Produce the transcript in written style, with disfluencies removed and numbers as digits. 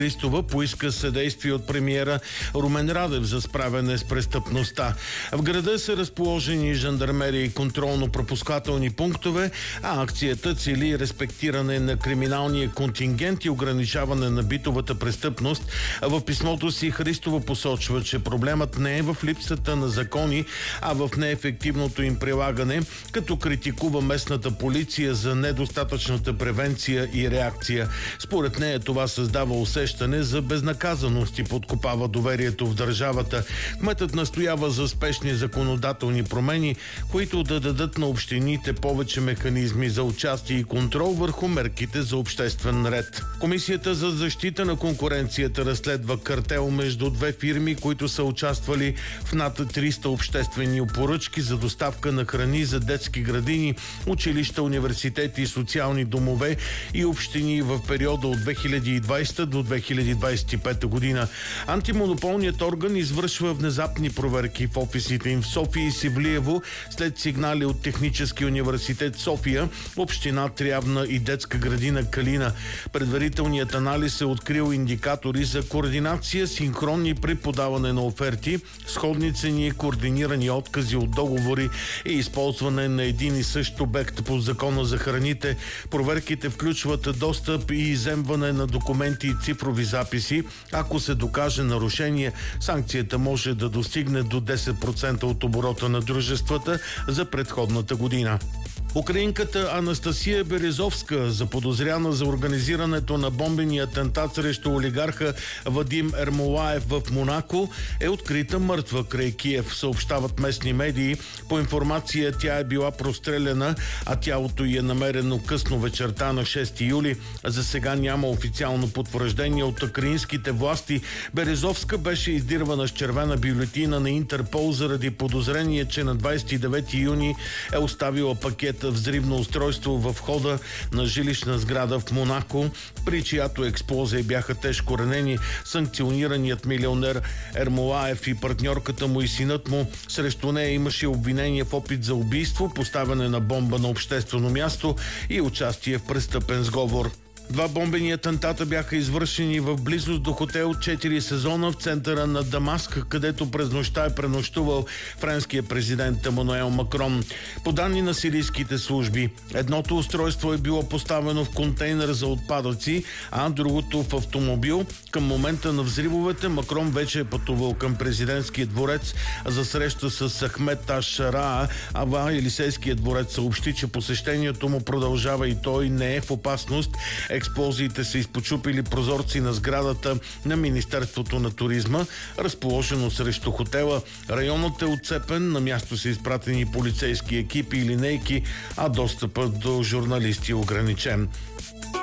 Христова поиска съдействие от премиера Румен Радев за справяне с престъпността. В града са разположени жандармерии и контролно-пропускателни пунктове, а акцията цели респектиране на криминалния контингент и ограничаване на битовата престъпност. В писмото си Христова посочва, че проблемът не е в липсата на закони, а в неефективното им прилагане, като критикува местната полиция за недостатъчната превенция и реакция. Според нея това създава усещане за безнаказаност и подкопава доверието в държавата. Кметът настоява за спешни законодателни промени, които да дадат на общините повече механизми за участие и контрол върху мерките за обществен ред. Комисията за защита на конкуренцията разследва картел между две фирми, които са участвали в над 300 обществени поръчки за доставка на храни за детски градини, училища, университети, социални домове и общини в периода от 2020 до 2025 година. Антимонополният орган извършва внезапни проверки в офисите им в София и Севлиево след сигнали от Технически университет София, община Трявна и детска градина Калина. Предварителният анализ е открил индикатори за координация, синхронни при подаване на оферти, сходни цени, координирани откази от договори и използване на един и същ обект по Закона за храните. Проверките включват достъп и изземване на документи и цифрови записи. Ако се докаже нарушение, санкцията може да достигне до 10% от оборота на дружествата за предходната година. Украинката Анастасия Березовска, заподозряна за организирането на бомбения атентат срещу олигарха Вадим Ермолаев в Монако, е открита мъртва край Киев, съобщават местни медии. По информация, тя е била простреляна, а тялото й е намерено късно вечерта на 6 юли. За сега няма официално потвърждение от украинските власти. Березовска беше издирвана с червена бюлетина на Интерпол заради подозрение, че на 29 юни е оставила пакет взривно устройство в входа на жилищна сграда в Монако, при чиято експлозия бяха тежко ранени санкционираният милионер Ермолаев и партньорката му и синът му. Срещу нея имаше обвинение в опит за убийство, поставяне на бомба на обществено място и участие в престъпен сговор. Два бомбени атентата бяха извършени в близост до хотел 4 сезона в центъра на Дамаск, където през нощта е пренощувал френския президент Емануел Макрон. По данни на сирийските служби, едното устройство е било поставено в контейнер за отпадъци, а другото в автомобил. Към момента на взривовете Макрон вече е пътувал към президентския дворец за среща с Ахмед Аш-Шараа, а Елисейският дворец съобщи, че посещението му продължава и той не е в опасност. Експлозиите са изпочупили прозорци на сградата на Министерството на туризма, разположено срещу хотела. Районът е отцепен, на място са изпратени полицейски екипи и линейки, а достъпът до журналисти е ограничен.